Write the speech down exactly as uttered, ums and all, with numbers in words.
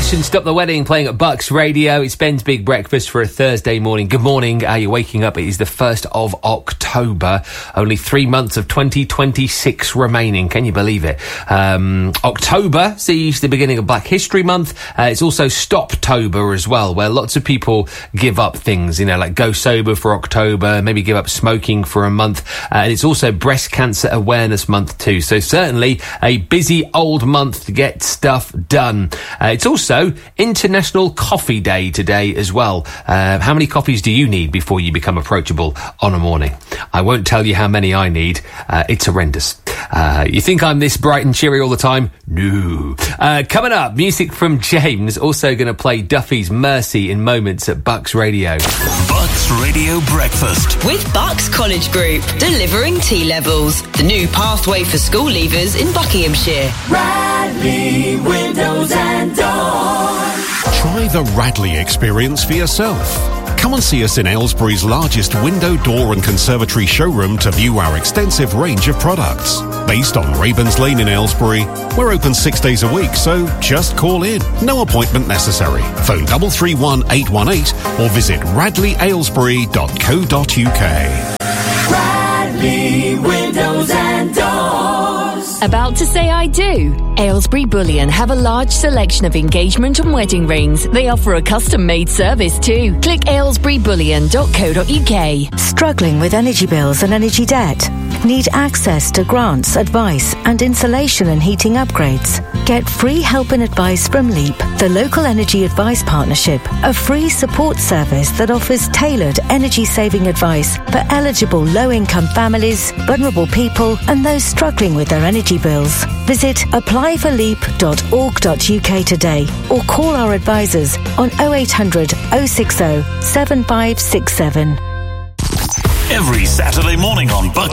Clash and Stop the Wedding playing at Bucks Radio. It's Ben's Big Breakfast for a Thursday morning. Good morning. Are you waking up? It is the first of October. Only three months of twenty twenty-six remaining. Can you believe it? Um, October sees the beginning of Black History Month. Uh, it's also Stoptober as well, where lots of people give up things, you know, like go sober for October, maybe give up smoking for a month. Uh, and it's also Breast Cancer Awareness Month too. So certainly a busy old month to get stuff done. Uh, it's also International Coffee Day today as well. Uh, how many coffees do you need before you become approachable on a morning? I won't tell you how many I need. Uh, it's horrendous. Uh, you think I'm this bright and cheery all the time? No. Uh, coming up, music from James. Also going to play Duffy's Mercy in moments at Bucks Radio. Bucks Radio Breakfast. With Bucks College Group, delivering T-levels. The new pathway for school leavers in Buckinghamshire. Radley Windows and Doors. Try the Radley experience for yourself. Come and see us in Aylesbury's largest window, door and conservatory showroom to view our extensive range of products. Based on Ravens Lane in Aylesbury, we're open six days a week, so just call in. No appointment necessary. Phone double three one eight one eight or visit radley aylesbury dot co dot uk. Radley Windows and Doors. About to say I do? Aylesbury Bullion have a large selection of engagement and wedding rings. They offer a custom-made service too. Click aylesbury bullion dot co dot uk. Struggling with energy bills and energy debt? Need access to grants, advice and insulation and heating upgrades? Get free help and advice from LEAP, the Local Energy Advice Partnership, a free support service that offers tailored energy-saving advice for eligible low-income families, vulnerable people and those struggling with their energy bills. Visit apply for leap dot org dot uk today or call our advisors on oh eight hundred oh six oh seven five six seven. Every Saturday morning on Bucks